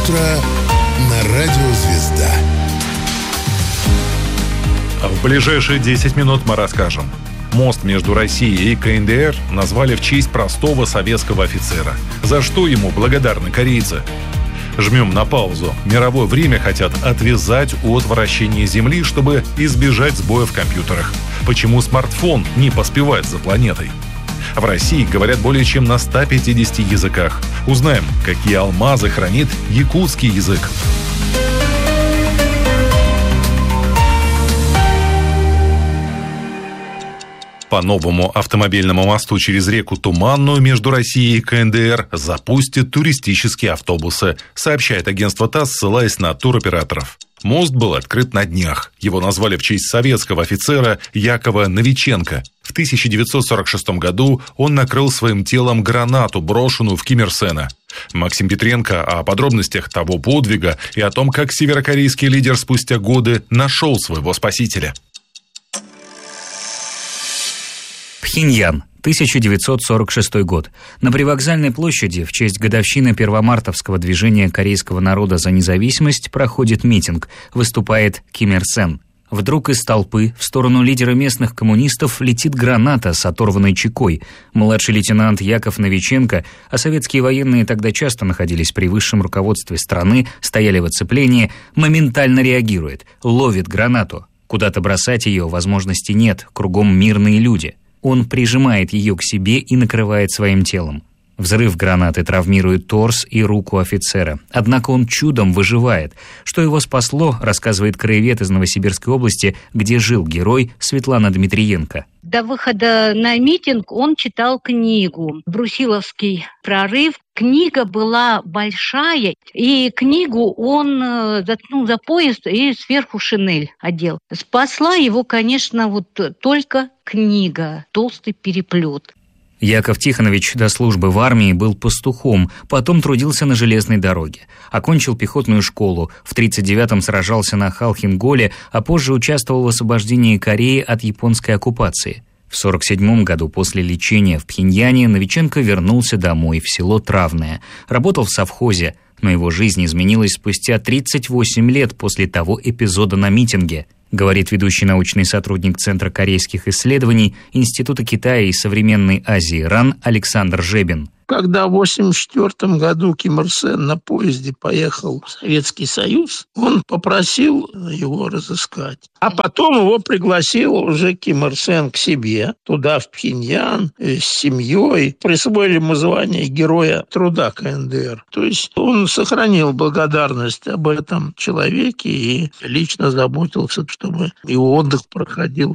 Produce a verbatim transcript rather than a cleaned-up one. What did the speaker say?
утро на радио «Звезда». В ближайшие десять минут мы расскажем. Мост между Россией и ка эн дэ эр назвали в честь простого советского офицера. За что ему благодарны корейцы? Жмем на паузу. Мировое время хотят отвязать от вращения Земли, чтобы избежать сбоя в компьютерах. Почему смартфон не поспевает за планетой? В России говорят более чем на ста пятидесяти языках. Узнаем, какие алмазы хранит якутский язык. По новому автомобильному мосту через реку Туманную между Россией и ка эн дэ эр запустят туристические автобусы, сообщает агентство ТАСС, ссылаясь на туроператоров. Мост был открыт на днях. Его назвали в честь советского офицера Якова Новиченко. В тысяча девятьсот сорок шестом году он накрыл своим телом гранату, брошенную в Ким Ир Сена. Максим Петренко о подробностях того подвига и о том, как северокорейский лидер спустя годы нашел своего спасителя. Пхеньян, тысяча девятьсот сорок шестой год. На привокзальной площади в честь годовщины первомартовского движения корейского народа за независимость проходит митинг. Выступает Ким Ир Сен. Вдруг из толпы в сторону лидера местных коммунистов летит граната с оторванной чекой. Младший лейтенант Яков Новиченко, а советские военные тогда часто находились при высшем руководстве страны, стояли в оцеплении, моментально реагирует, ловит гранату. Куда-то бросать ее возможности нет, кругом мирные люди. Он прижимает ее к себе и накрывает своим телом. Взрыв гранаты травмирует торс и руку офицера. Однако он чудом выживает. Что его спасло, рассказывает краевед из Новосибирской области, где жил герой, Светлана Дмитриенко. До выхода на митинг он читал книгу «Брусиловский прорыв». Книга была большая, и книгу он заткнул за пояс и сверху шинель одел. Спасла его, конечно, вот только книга, толстый переплет. Яков Тихонович до службы в армии был пастухом, потом трудился на железной дороге. Окончил пехотную школу, в тридцать девятом сражался на Халхин-Голе, а позже участвовал в освобождении Кореи от японской оккупации. В сорок седьмом году после лечения в Пхеньяне Новиченко вернулся домой в село Травное. Работал в совхозе, но его жизнь изменилась спустя тридцать восемь лет после того эпизода на митинге, говорит ведущий научный сотрудник Центра корейских исследований Института Китая и современной Азии РАН Александр Жебин. Когда в восемьдесят четвёртом году Ким Ир Сен на поезде поехал в Советский Союз, он попросил его разыскать. А потом его пригласил уже Ким Ир Сен к себе, туда, в Пхеньян, с семьей. Присвоили ему звание Героя труда ка эн дэ эр. То есть он сохранил благодарность об этом человеке и лично заботился, чтобы его отдых проходил